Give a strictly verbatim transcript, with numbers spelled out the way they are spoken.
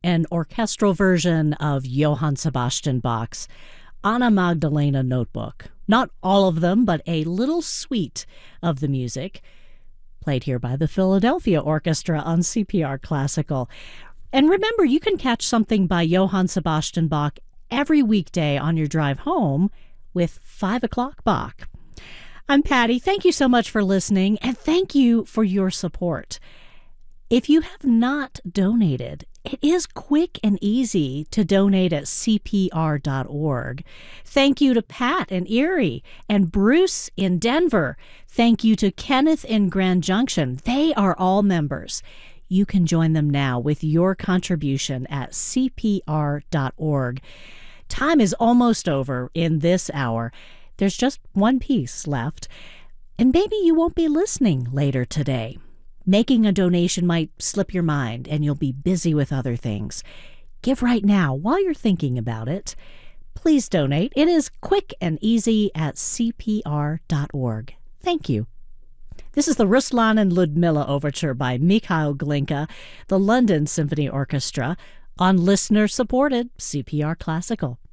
an orchestral version of Johann Sebastian Bach's Anna Magdalena Notebook. Not all of them, but a little suite of the music, played here by the Philadelphia Orchestra on C P R Classical. And remember, you can catch something by Johann Sebastian Bach every weekday on your drive home with five o'clock Bach. I'm Patty. Thank you so much for listening, and thank you for your support. If you have not donated, it is quick and easy to donate at C P R dot org. Thank you to Pat in Erie and Bruce in Denver. Thank you to Kenneth in Grand Junction. They are all members. You can join them now with your contribution at C P R dot org. Time is almost over in this hour. There's just one piece left, and maybe you won't be listening later today. Making a donation might slip your mind, and you'll be busy with other things. Give right now while you're thinking about it. Please donate. It is quick and easy at C P R dot org. Thank you. This is the Ruslan and Ludmilla Overture by Mikhail Glinka, the London Symphony Orchestra, on listener-supported C P R Classical.